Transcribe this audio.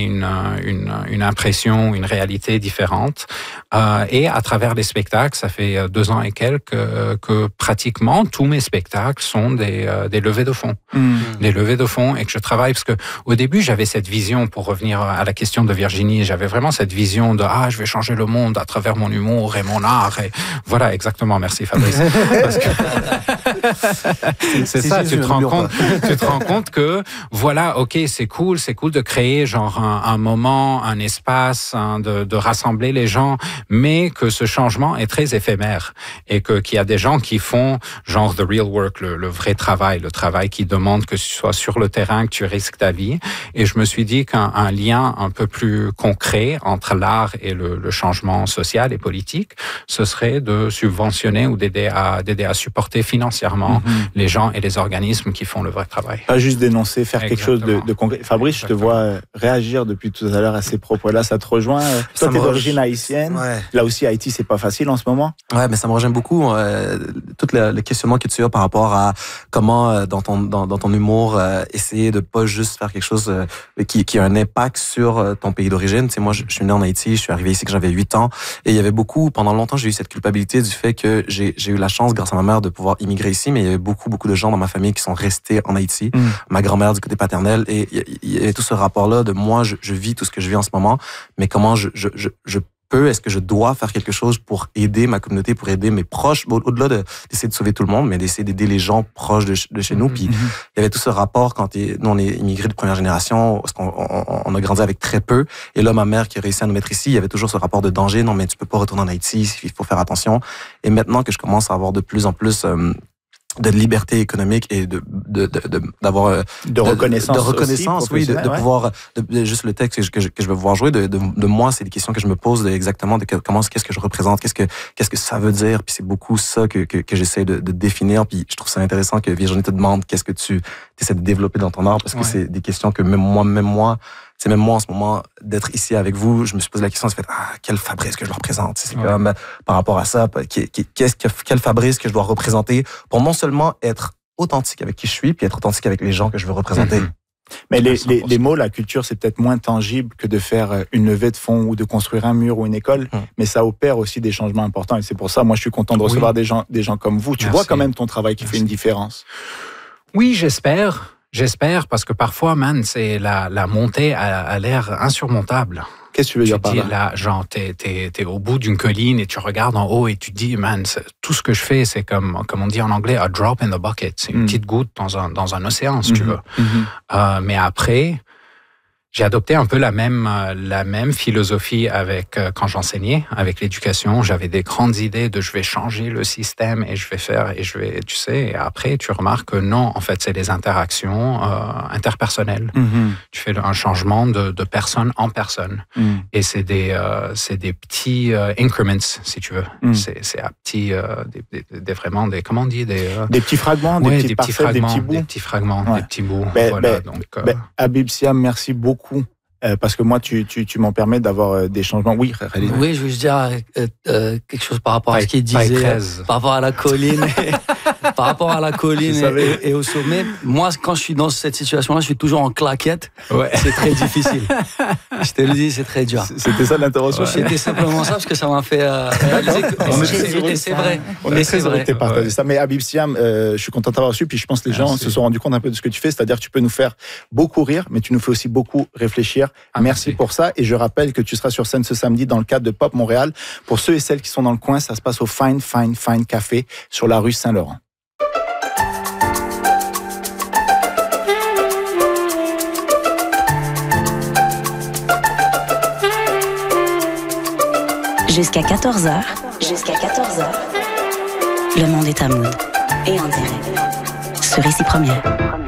une impression, une réalité différente. Et à travers les spectacles, ça fait 2 ans et quelques que pratiquement tous mes spectacles sont des levées de fonds. Des levées de fonds, et que je travaille, parce que au début, j'avais cette vision, pour revenir à la question de Virginie, j'avais vraiment cette vision de je vais changer le monde à travers mon humour et mon art. Et voilà, exactement. Merci Fabrice. Parce que c'est ça, tu te rends compte que voilà, ok, c'est cool de créer genre un moment, un espace, de rassembler les gens, mais que ce changement est très éphémère et qu'il y a des gens qui font genre the real work, le vrai travail, le travail qui demande que tu sois sur le terrain, que tu risques ta vie. Et je me suis dit qu'un lien un peu plus concret entre l'art et le changement social et politique, ce serait de subventionner ou d'aider à supporter financièrement les gens et les organismes qui font le vrai travail. Pas juste dénoncer, faire quelque chose de concret. Fabrice, je te vois réagir depuis tout à l'heure à ces propos-là. Ça te rejoint? Toi, t'es d'origine haïtienne. Ouais. Là aussi, Haïti, c'est pas facile en ce moment. Ouais, mais ça me rejoint beaucoup. Tout le questionnement que tu as par rapport à comment, dans ton humour, essayer de pas juste faire quelque chose qui a un impact sur ton pays d'origine. Tu sais, moi, je suis né en Haïti, je suis arrivé ici quand j'avais 8 ans, et il y avait beaucoup, pendant longtemps, j'ai eu cette culpabilité du fait que j'ai eu la chance, grâce à ma mère, de pouvoir immigrer ici, mais il y avait beaucoup de gens dans ma famille qui sont restés en Haïti. Ma grand-mère du côté paternel, et il y avait tout ce rapport-là de moi, je vis tout ce que je vis en ce moment, mais comment je peux, est-ce que je dois faire quelque chose pour aider ma communauté, pour aider mes proches, au-delà d'essayer de sauver tout le monde, mais d'essayer d'aider les gens proches de chez nous. Puis il y avait tout ce rapport quand nous on est immigrés de première génération, parce qu'on a grandi avec très peu. Et là, ma mère qui a réussi à nous mettre ici, il y avait toujours ce rapport de danger. Non, mais tu peux pas retourner en Haïti, il faut faire attention. Et maintenant que je commence à avoir de plus en plus de liberté économique et d'avoir de reconnaissance aussi, oui, de pouvoir juste le texte que je vais pouvoir jouer de moi, c'est des questions que je me pose exactement de qu'est-ce que je représente, qu'est-ce que ça veut dire, puis c'est beaucoup ça que j'essaie de définir. Puis je trouve ça intéressant que Virginie te demande qu'est-ce que tu essaies de développer dans ton art, parce que c'est des questions que même moi c'est même moi en ce moment d'être ici avec vous, je me suis posé la question, c'est fait quel Fabrice que je représente, c'est comme par rapport à ça, quel Fabrice que je dois représenter pour non seulement être authentique avec qui je suis, puis être authentique avec les gens que je veux représenter. Mais les mots, la culture, c'est peut-être moins tangible que de faire une levée de fonds ou de construire un mur ou une école, mais ça opère aussi des changements importants, et c'est pour ça, moi, je suis content de recevoir des gens comme vous. Tu vois quand même ton travail qui fait une différence. Oui, J'espère, parce que parfois, c'est la montée a l'air insurmontable. Qu'est-ce que tu veux dire par là? Genre, t'es au bout d'une colline et tu regardes en haut et tu te dis, tout ce que je fais, c'est comme on dit en anglais, a drop in the bucket. C'est une petite goutte dans un océan, si tu veux. Mais après, j'ai adopté un peu la même philosophie quand j'enseignais, avec l'éducation. J'avais des grandes idées de je vais changer le système et tu sais, et après tu remarques que non, en fait, c'est des interactions interpersonnelles. Tu fais un changement de personne en personne. Et c'est des petits increments, si tu veux. C'est à petits, vraiment des, comment on dit, des petits fragments, des petits fragments, des petits fragments, des petits bouts. Habib Siam, merci beaucoup. Parce que moi, tu m'en permets d'avoir des changements. Oui, Khalid. Oui, je veux juste dire quelque chose par rapport à ce qu'il disait, par rapport à la colline, par rapport à la colline et au sommet. Moi, quand je suis dans cette situation-là, je suis toujours en claquette. Ouais. C'est très difficile. Je te le dis, c'est très dur. C'était ça l'intervention. C'était simplement ça, parce que ça m'a fait réaliser que c'est vrai. On est très heureux de partager ça. Mais Habib Siam, je suis content de t'avoir reçu. Puis je pense que les gens se sont rendus compte un peu de ce que tu fais. C'est-à-dire que tu peux nous faire beaucoup rire, mais tu nous fais aussi beaucoup réfléchir. Merci pour ça. Et je rappelle que tu seras sur scène ce samedi dans le cadre de Pop Montréal. Pour ceux et celles qui sont dans le coin, ça se passe au Fine Café sur la rue Saint-Laurent. Jusqu'à 14h, le monde est à mood. Et en direct sur Ici Première.